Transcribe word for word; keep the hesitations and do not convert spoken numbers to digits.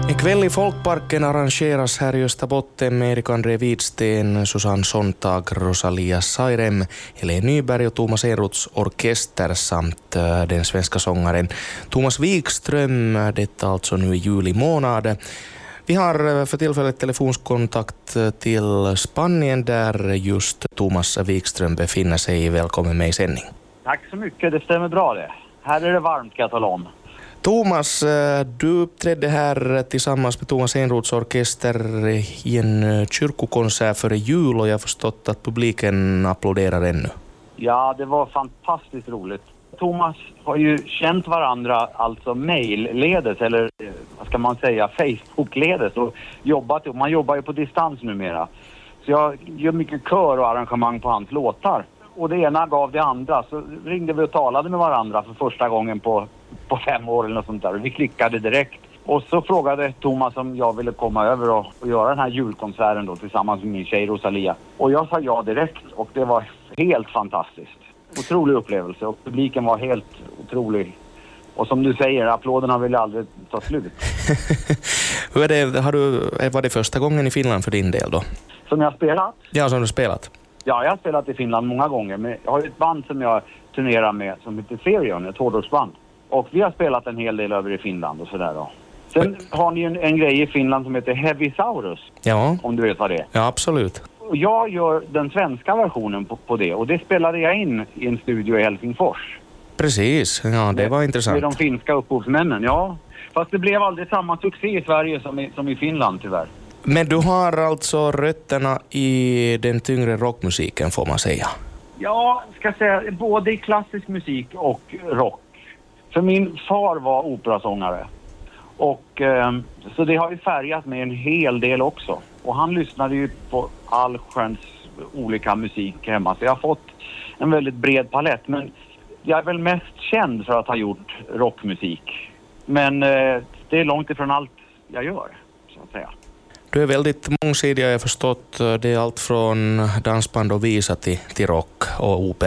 En kväll i Folkparken arrangeras här i Österbotten med Erik André Widsten, Susanne Sontag, Rosalia Sairem, Helene Nyberg och Thomas Enroths orkester samt den svenska sångaren Thomas Wikström. Detta alltså nu i juli månad. Vi har för tillfället telefonskontakt till Spanien där just Thomas Wikström befinner sig. Välkommen med i sändning. Tack så mycket, det stämmer bra det. Här är det varmt, ska jag tala om. Thomas, du uppträdde här tillsammans med Thomas Enroths orkester i en kyrkokonsert före jul och jag har förstått att publiken applåderar ännu. Ja, det var fantastiskt roligt. Thomas har ju känt varandra alltså mailledes eller vad ska man säga, Facebookledes och jobbat, och man jobbar ju på distans numera. Så jag gör mycket kör och arrangemang på hans låtar. Och det ena gav det andra, så ringde vi och talade med varandra för första gången på, på fem år eller något sånt där. Vi klickade direkt. Och så frågade Thomas om jag ville komma över och, och göra den här julkonserten då tillsammans med min tjej Rosalia. Och jag sa ja direkt och det var helt fantastiskt. Otrolig upplevelse och publiken var helt otrolig. Och som du säger, applåderna vill aldrig ta slut. Hur är det, har du, var det första gången i Finland för din del då? Som jag har spelat? Ja, som du spelat. Ja, jag har spelat i Finland många gånger. Men jag har ett band som jag turnerar med som heter Therion, ett hårdrocksband. Och vi har spelat en hel del över i Finland och sådär då. Sen har ni en, en grej i Finland som heter Heavisaurus. Ja. Om du vet vad det är. Ja, absolut. Och jag gör den svenska versionen på, på det. Och det spelade jag in i en studio i Helsingfors. Precis, ja det var intressant. Med de finska upphovsmännen, ja. Fast det blev aldrig samma succé i Sverige som i, som i Finland tyvärr. Men du har alltså rötterna i den tyngre rockmusiken får man säga. Ja, ska säga både i klassisk musik och rock. För min far var operasångare. Och eh, så det har ju färgat med en hel del också. Och han lyssnade ju på all sköns olika musik hemma. Så jag har fått en väldigt bred palett. Men jag är väl mest känd för att ha gjort rockmusik. Men eh, det är långt ifrån allt jag gör, så att säga. Du är väldigt mångsidig, jag har förstått. Det är allt från dansband och visa till, till rock och opera.